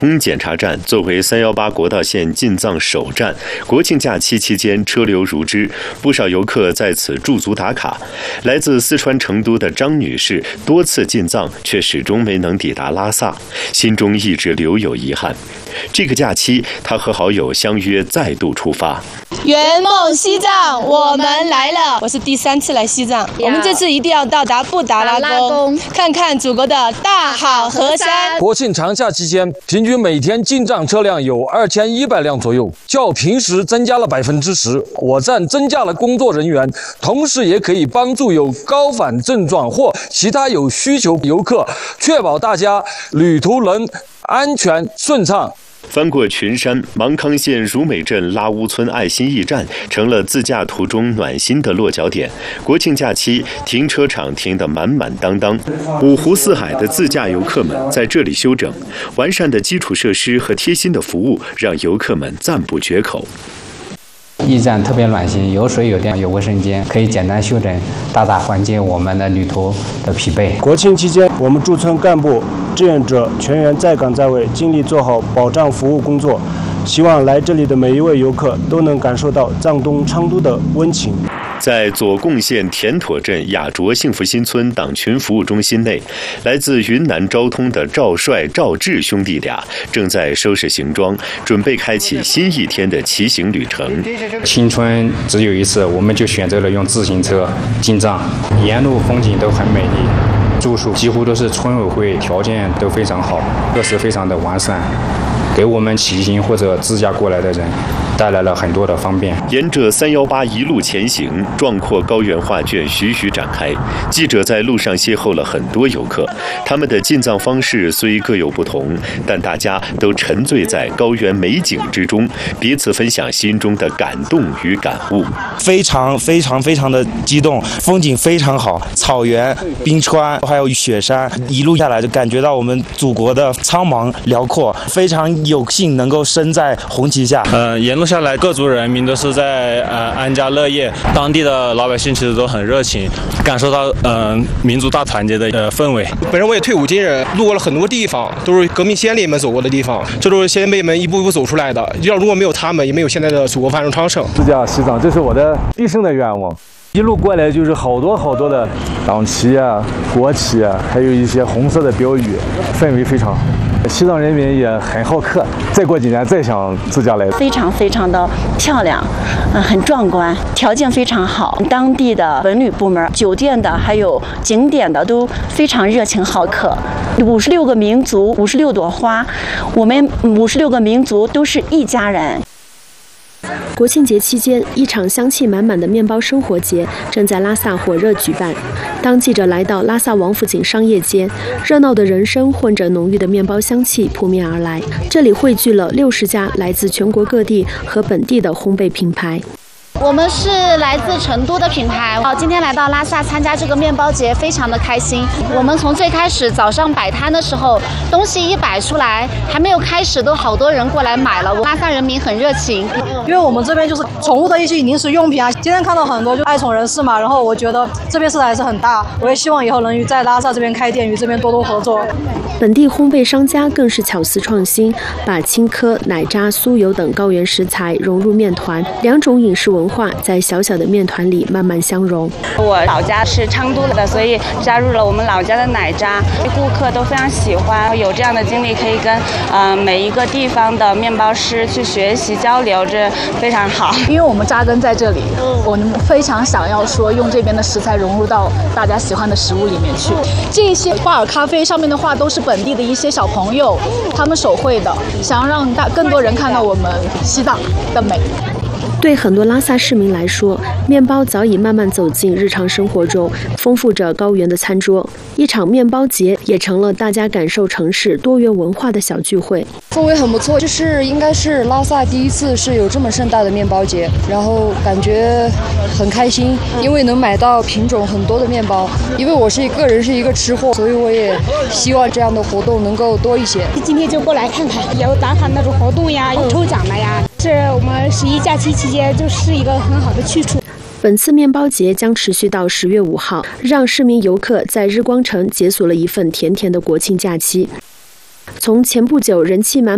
检查站作为318国道线进藏首站，国庆假期期间车流如织，不少游客在此驻足打卡。来自四川成都的张女士多次进藏，却始终没能抵达拉萨，心中一直留有遗憾。这个假期，她和好友相约再度出发。 圆梦西藏，我们来了！我是第3次来西藏，我们这次一定要到达布达拉宫，看看祖国的大好河山。 国庆长假期间，平均每天进藏车辆有2100辆左右，较平时增加了10%。我站增加了工作人员，同时也可以帮助有高反症状或其他有需求游客，确保大家旅途能安全顺畅。 翻过群山，芒康县如美镇拉乌村爱心驿站成了自驾途中暖心的落脚点。国庆假期，停车场停得满满当当，五湖四海的自驾游客们在这里休整。完善的基础设施和贴心的服务，让游客们赞不绝口。 驿站特别暖心，有水有电有卫生间，可以简单休整，大大缓解我们的旅途的疲惫。 国庆期间，我们驻村干部、志愿者全员在岗在位，尽力做好保障服务工作。希望来这里的每一位游客都能感受到藏东昌都的温情。 在左贡县田妥镇雅卓幸福新村党群服务中心内，来自云南昭通的赵帅、赵志兄弟俩正在收拾行装，准备开启新一天的骑行旅程。 青春只有一次，我们就选择了用自行车进藏，沿路风景都很美丽，住宿几乎都是村委会，条件都非常好，设施非常的完善，给我们骑行或者自驾过来的人带来了很多的方便。 沿着318一路前行，壮阔高原画卷徐徐展开。记者在路上邂逅了很多游客，他们的进藏方式虽各有不同，但大家都沉醉在高原美景之中，彼此分享心中的感动与感悟。 非常的激动，风景非常好，草原、冰川还有雪山，一路下来就感觉到我们祖国的苍茫辽阔，非常有幸能够身在红旗下。 沿路下来，各族人民都是在安家乐业，当地的老百姓其实都很热情，感受到民族大团结的氛围。 本身我也退伍军人，路过了很多地方，都是革命先烈们走过的地方，这都是先辈们一步步走出来的。如果没有他们，也没有现在的祖国繁荣昌盛。 自驾西藏，这是我的毕生的愿望。一路过来就是好多的党旗啊、国旗啊，还有一些红色的标语，氛围非常好。西藏人民也很好客，再过几年再想自驾来。 非常的漂亮，很壮观，条件非常好。当地的文旅部门、酒店的还有景点的都非常热情好客。56个民族，56朵花，我们56个民族都是一家人。 国庆节期间，一场香气满满的面包生活节正在拉萨火热举办。当记者来到拉萨王府井商业街，热闹的人声混着浓郁的面包香气扑面而来。这里汇聚了60家来自全国各地和本地的烘焙品牌。 我们是来自成都的品牌，今天来到拉萨参加这个面包节，非常的开心。我们从最开始早上摆摊的时候，东西一摆出来，还没有开始都好多人过来买了。拉萨人民很热情， 因为我们这边就是宠物的一些零食用品啊。今天看到很多就爱宠人士嘛，然后我觉得这边市场还是很大，我也希望以后能在拉萨这边开店，与这边多多合作。 本地烘焙商家更是巧思创新，把青稞、奶渣、酥油等高原食材融入面团，两种饮食文化在小小的面团里慢慢相融。 我老家是昌都的，所以加入了我们老家的奶渣，顾客都非常喜欢。有这样的经历，可以跟每一个地方的面包师去学习交流，这非常好。 因为我们扎根在这里，我们非常想要说用这边的食材融入到大家喜欢的食物里面去。这些花尔咖啡上面的话都是本地的一些小朋友他们手绘的，想要让更多人看到我们西藏的美。 对很多拉萨市民来说，面包早已慢慢走进日常生活中，丰富着高原的餐桌。一场面包节也成了大家感受城市多元文化的小聚会。 氛围很不错，应该是拉萨第一次是有这么盛大的面包节，然后感觉很开心，因为能买到品种很多的面包。因为我个人是一个吃货，所以我也希望这样的活动能够多一些。 今天就过来看看，有打卡那种活动呀，有抽奖的呀。是我们11假期期间就是一个很好的去处。 本次面包节将持续到10月5号，让市民游客在日光城解锁了一份甜甜的国庆假期。从前不久人气满